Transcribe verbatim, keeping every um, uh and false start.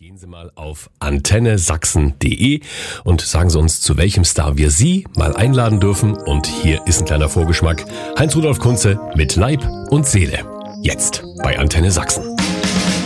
Gehen Sie mal auf antenne sachsen punkt de und sagen Sie uns, zu welchem Star wir Sie mal einladen dürfen. Und hier ist ein kleiner Vorgeschmack. Heinz-Rudolf Kunze mit Leib und Seele. Jetzt bei Antenne Sachsen.